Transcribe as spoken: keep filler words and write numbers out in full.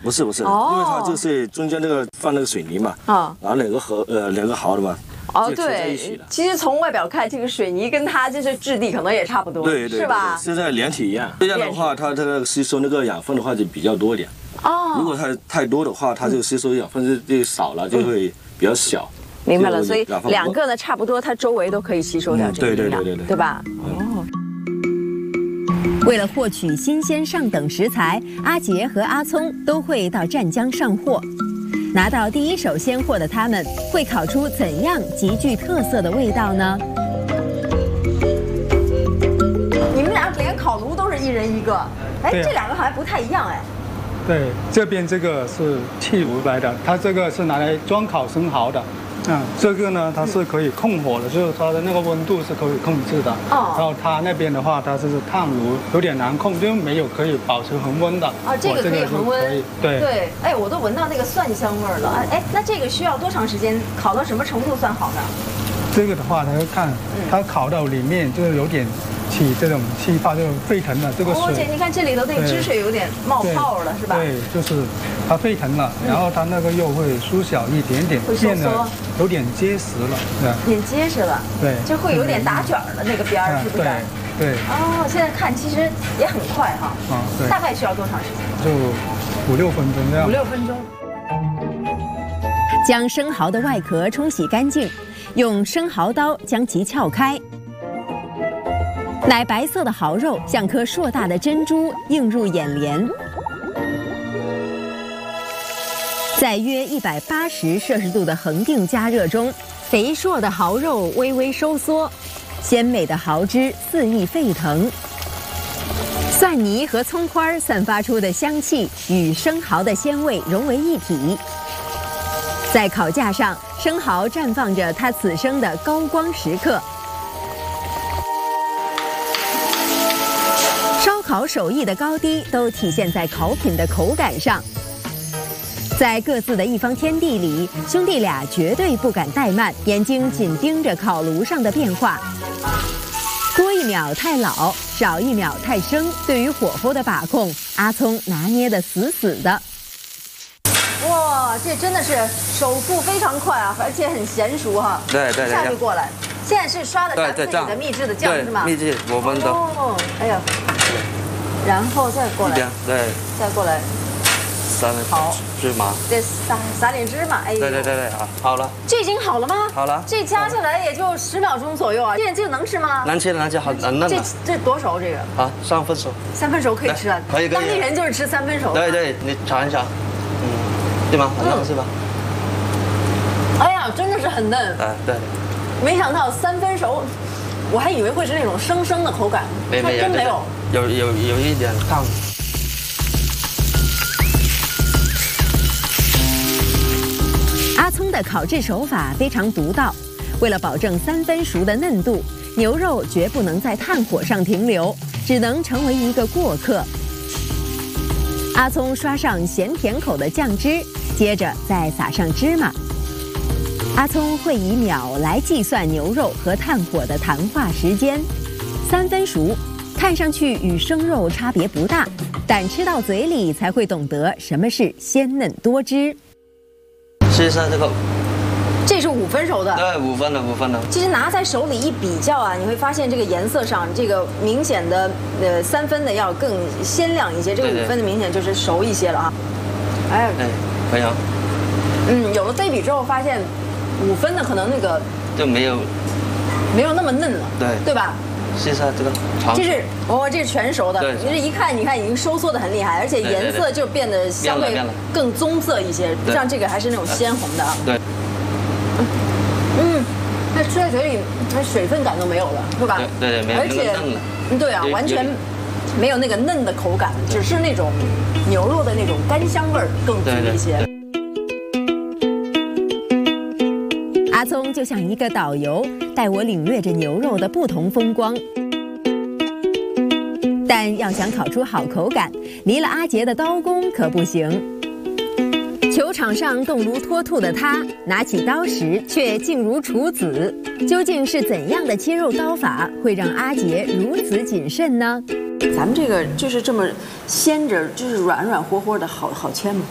不是不是， 哦、 因为它就是中间那个放那个水泥嘛，啊，然后两个合呃两个壕的嘛。 哦，对，其实从外表看，这个水泥跟它就是质地可能也差不多， 对对， 是吧？ 是在连体一样。这样的话，它这个吸收那个养分的话就比较多一点。哦。如果它太多的话，它就吸收养分就就少了，就会比较小。 明白了，所以两个呢差不多，它周围都可以吸收掉这个营养，对对对对，对吧？哦。为了获取新鲜上等食材，阿杰和阿聪都会到湛江上货。拿到第一手鲜货的他们，会烤出怎样极具特色的味道呢？你们俩连烤炉都是一人一个，哎，这两个好像不太一样哎。 对，这边这个是气无白的，它这个是拿来装烤生蚝的。嗯，这个呢，它是可以控火的，就是它的那个温度是可以控制的。哦。然后它那边的话，它是炭炉，有点难控，就没有可以保持恒温的。 哦，这个可以恒温。 对对，哎，我都闻到那个蒜香味儿了。哎，那这个需要多长时间？烤到什么程度算好呢？ 这个的话，它要看它烤到里面就是有点起这种气泡，这种沸腾的这个水。 而且你看这里头那个汁水有点冒泡了，是吧？ 对，就是它沸腾了，然后它那个肉会缩小一点点，变得有点结实了，对， 有点结实了， 对， 就会有点打卷了那个边儿，是不是？ 对。 哦，现在看其实也很快哈。啊，对。大概需要多长时间？ 就五六分钟这样。 五六分钟。将生蚝的外壳冲洗干净，用生蚝刀将其撬开。奶白色的蚝肉像颗硕大的珍珠，映入眼帘。在约一百八十摄氏度的恒定加热中，肥硕的蚝肉微微收缩，鲜美的蚝汁肆意沸腾。蒜泥和葱花散发出的香气与生蚝的鲜味融为一体。在烤架上，生蚝绽放着它此生的高光时刻。烧烤手艺的高低都体现在烤品的口感上。在各自的一方天地里，兄弟俩绝对不敢怠慢，眼睛紧盯着烤炉上的变化。多一秒太老，少一秒太生，对于火候的把控，阿聪拿捏得死死的。哇，这真的是手速非常快啊，而且很娴熟哈。 对对对。 一下就过来。现在是刷的咱自己的秘制的酱是吗？ 秘制我们的。 哦，哎呀。然后再过来。 对。 再过来。 撒点芝麻。 对，撒撒点芝麻。哎。 对对对对，好，好了。 这已经好了吗？ 好了。 这加起来也就十秒钟左右啊，这这个能吃吗？ 能吃能吃，好能嫩。 这这多熟这个？ 啊，三分熟。 三分熟可以吃啊。 可以可以。 当地人就是吃三分熟。 对对，你尝一尝。嗯，对吗？很嫩是吧？ 哎呀，真的是很嫩。 哎，对。 没想到三分熟，我还以为会是那种生生的口感，它真没有。 有有有一点烫。 阿聪的烤制手法非常独到，为了保证三分熟的嫩度，牛肉绝不能在炭火上停留，只能成为一个过客。阿聪刷上咸甜口的酱汁，接着再撒上芝麻。阿聪会以秒来计算牛肉和炭火的弹化时间，三分熟，看上去与生肉差别不大，但吃到嘴里才会懂得什么是鲜嫩多汁。 试一下这个， 这是五分熟的， 对，五分的，五分的。 其实拿在手里一比较啊，你会发现这个颜色上，这个明显的呃三分的要更鲜亮一些，这个五分的明显就是熟一些了啊。哎， 哎，可以啊。 嗯，有了对比之后发现，五分的可能那个就没有没有那么嫩了， 对对吧？ 试一下这个， 这是哦，这是全熟的，其实一看你看已经收缩的很厉害，而且颜色就变得相对更棕色一些，不像这个还是那种鲜红的啊。 对。 嗯，那吃在嘴里，那水分感都没有了，是吧？ 对对对，没有那么嫩了。 对啊，完全没有那个嫩的口感，只是那种牛肉的那种干香味儿更足一些。阿聪就像一个导游，带我领略着牛肉的不同风光。但要想烤出好口感，离了阿杰的刀工可不行。球场上动如脱兔的他，拿起刀时却静如处子。究竟是怎样的切肉刀法，会让阿杰如此谨慎呢？咱们这个就是这么鲜着，就是软软和和的，好好切吗？